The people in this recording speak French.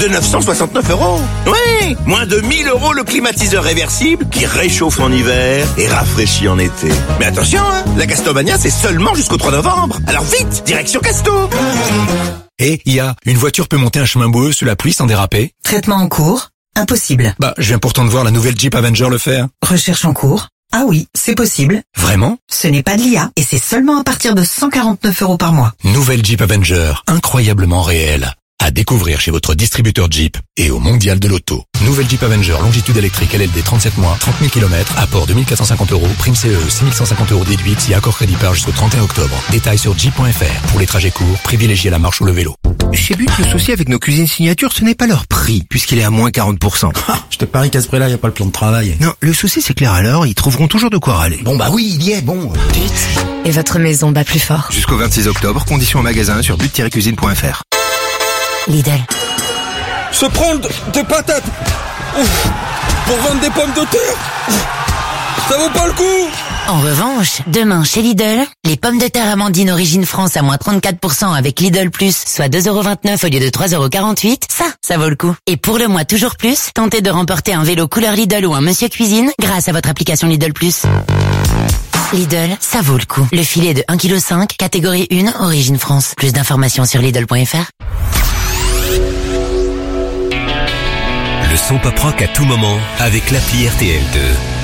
de 969 €. Oui, moins de 1000 € le climatiseur réversible qui réchauffe en hiver et rafraîchit en été. Mais attention, hein, la Castomania, c'est seulement jusqu'au 3 novembre. Alors vite, direction Casto. Et une voiture peut monter un chemin boueux sous la pluie sans déraper? Traitement en cours? Impossible. Je viens pourtant de voir la nouvelle Jeep Avenger le faire. Recherche en cours? Ah oui, c'est possible. Vraiment? Ce n'est pas de l'IA et c'est seulement à partir de 149 € par mois. Nouvelle Jeep Avenger, incroyablement réelle. À découvrir chez votre distributeur Jeep et au Mondial de l'Auto. Nouvelle Jeep Avenger, longitude électrique LLD 37 mois, 30 000 km, apport 2450 €, prime CE, 6150 € déduite si accord crédit par jusqu'au 31 octobre. Détails sur jeep.fr. Pour les trajets courts, privilégiez la marche ou le vélo. Chez But, le souci avec nos cuisines signatures, ce n'est pas leur prix, puisqu'il est à moins 40%. Je te parie qu'à ce prix-là, il n'y a pas le plan de travail. Non, le souci c'est que les râleurs, ils trouveront toujours de quoi râler. Bon oui, il y est, bon. But. Et votre maison bat plus fort. Jusqu'au 26 octobre, conditions en magasin sur but-cuisine.fr. Lidl. Se prendre des patates pour vendre des pommes de terre, ça vaut pas le coup. En revanche, demain chez Lidl, les pommes de terre Amandine Origine France à moins 34% avec Lidl Plus, soit 2,29 € au lieu de 3,48 €, ça vaut le coup. Et pour le mois toujours plus, tentez de remporter un vélo couleur Lidl ou un Monsieur Cuisine grâce à votre application Lidl Plus. Lidl, ça vaut le coup. Le filet de 1,5 kg, catégorie 1, Origine France. Plus d'informations sur Lidl.fr. Le son pop rock à tout moment avec l'appli RTL2.